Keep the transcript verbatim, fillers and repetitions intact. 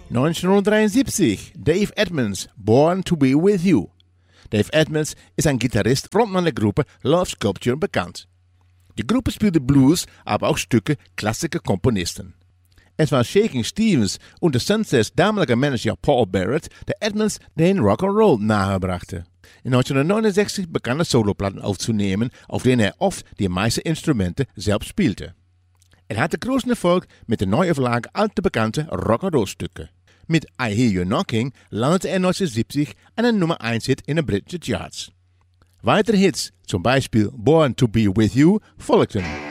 neunzehnhundertdreiundsiebzig, Dave Edmunds, Born to be with You. Dave Edmunds ist ein Gitarrist, Frontmann der Gruppe Love Sculpture bekannt. Die Gruppe spielte Blues, aber auch Stücke klassischer Komponisten. Es war Shaking Stevens und der Sunsets damaliger Manager Paul Barrett, der Edmunds den Rock'n'Roll nahebrachte. In neunzehnhundertneunundsechzig begann er Soloplatten aufzunehmen, auf denen er oft die meisten Instrumente selbst spielte. Er hatte großen Erfolg mit der Neuauflage alter bekannter Rock'n'Roll-Stücke. Mit I Hear You Knocking landete er neunzehnhundertsiebzig einen Nummer eins Hit in den britischen Charts. Weitere Hits, zum Beispiel Born to be with You, folgten.